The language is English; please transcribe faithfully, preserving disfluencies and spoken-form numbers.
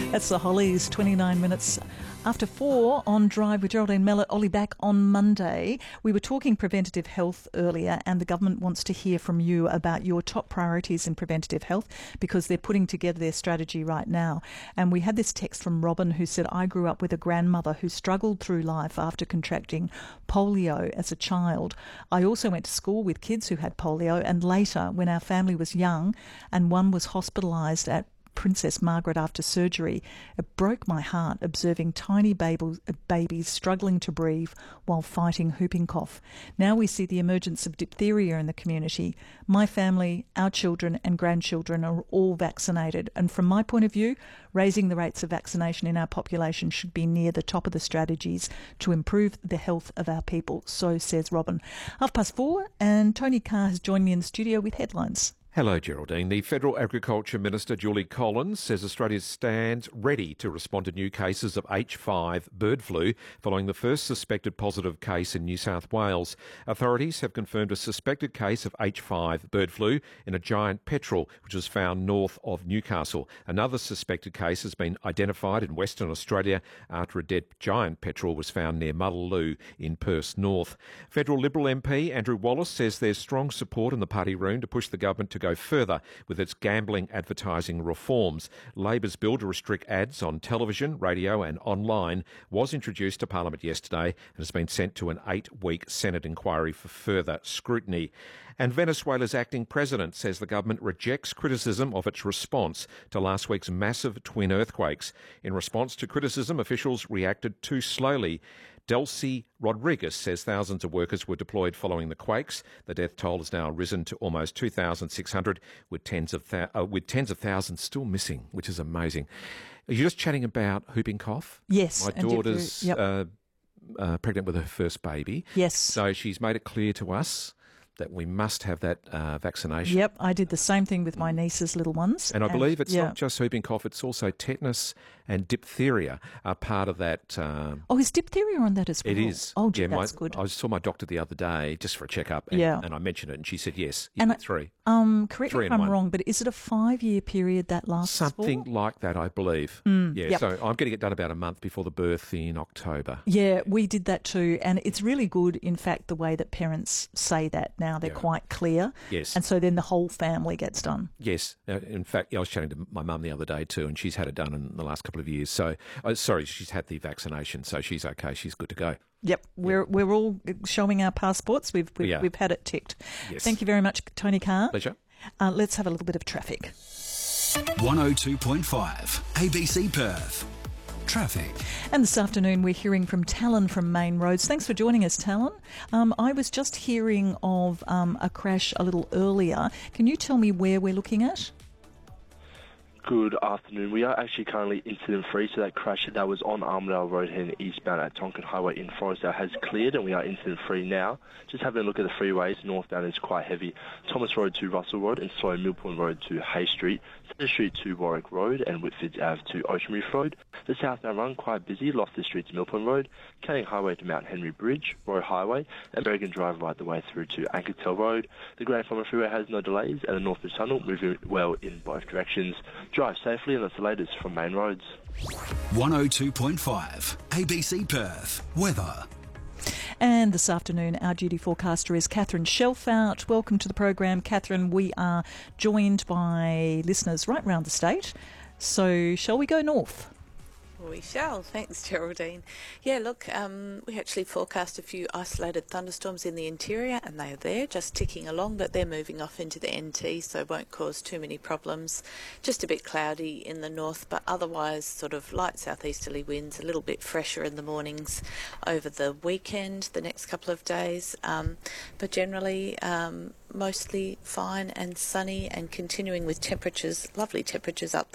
That's the Hollies, twenty-nine minutes after four on Drive with Geraldine Mellett. Ollie back on Monday. We were talking preventative health earlier, and the government wants to hear from you about your top priorities in preventative health because they're putting together their strategy right now. And we had this text from Robin who said, I grew up with a grandmother who struggled through life after contracting polio as a child. I also went to school with kids who had polio, and later, when our family was young and one was hospitalised at Princess Margaret after surgery, it broke my heart observing tiny babies, babies struggling to breathe while fighting whooping cough. Now we see the emergence of diphtheria in the community. My family, our children and grandchildren are all vaccinated, and from my point of view, raising the rates of vaccination in our population should be near the top of the strategies to improve the health of our people, so says Robin. Half past four, and Tony Carr has joined me in the studio with headlines. Hello, Geraldine. The Federal Agriculture Minister, Julie Collins, says Australia stands ready to respond to new cases of H five bird flu following the first suspected positive case in New South Wales. Authorities have confirmed a suspected case of H five bird flu in a giant petrel, which was found north of Newcastle. Another suspected case has been identified in Western Australia after a dead giant petrel was found near Mullaloo in Perth North. Federal Liberal M P Andrew Wallace says there's strong support in the party room to push the government to go further with its gambling advertising reforms. Labor's bill to restrict ads on television, radio and online was introduced to Parliament yesterday and has been sent to an eight-week Senate inquiry for further scrutiny. And Venezuela's acting president says the government rejects criticism of its response to last week's massive twin earthquakes. In response to criticism, officials reacted too slowly. Delcy Rodriguez says thousands of workers were deployed following the quakes. The death toll has now risen to almost two thousand six hundred, with tens of th- uh, with tens of thousands still missing, which is amazing. Are you just chatting about whooping cough? Yes. My daughter's yep. uh, uh, pregnant with her first baby. Yes. So she's made it clear to us that we must have that uh, vaccination. Yep, I did the same thing with my niece's little ones. And I believe it's yeah. not just whooping cough, it's also tetanus and diphtheria are part of that. Um, oh, is diphtheria on that as well? It is. Oh, gee, yeah, that's my, good. I saw my doctor the other day just for a checkup, and, yeah. and I mentioned it, and she said, yes, you and get three. Um, correct three me if I'm one. wrong, but is it a five-year period that lasts Something for? like that, I believe. Mm, yeah, yep. so I'm getting it done about a month before the birth in October. Yeah, we did that too, and it's really good, in fact, the way that parents say that now. They're Yeah. quite clear. Yes. And so then the whole family gets done. Yes. Uh, in fact, I was chatting to my mum the other day too, and she's had it done in the last couple of years. So, uh, sorry, she's had the vaccination, so she's okay. She's good to go. Yep, we're we're all showing our passports. We've we've, Yeah. we've had it ticked. Yes. Thank you very much, Tony Carr. Pleasure. Uh, let's have a little bit of traffic. one oh two point five A B C Perth. Traffic. And this afternoon we're hearing from Talon from Main Roads. Thanks for joining us, Talon. Um, I was just hearing of um, a crash a little earlier. Can you tell me where we're looking at? Good afternoon. We are actually currently incident-free, so that crash that was on Armadale Road heading eastbound at Tonkin Highway in Forestdale has cleared, and we are incident-free now. Just having a look at the freeways, northbound is quite heavy. Thomas Road to Russell Road, and sorry, Millpoint Road to Hay Street, Centre Street to Warwick Road, and Whitfield Ave to Ocean Reef Road. The southbound run quite busy, Loftus Street to Millpoint Road, Canning Highway to Mount Henry Bridge, Roy Highway, and Berrigan Drive right the way through to Ankertel Road. The Grand Farmer Freeway has no delays, and the Northbridge Tunnel moving well in both directions. Drive safely, and that's the latest from Main Roads. one oh two point five A B C Perth. Weather. And this afternoon, our duty forecaster is Catherine Shelfout. Welcome to the program, Catherine. We are joined by listeners right round the state. So shall we go north? We shall. Thanks, Geraldine. Yeah, look, um, we actually forecast a few isolated thunderstorms in the interior, and they are there, just ticking along, but they're moving off into the N T, so won't cause too many problems. Just a bit cloudy in the north, but otherwise sort of light southeasterly winds, a little bit fresher in the mornings over the weekend, the next couple of days, um, but generally um, mostly fine and sunny, and continuing with temperatures, lovely temperatures up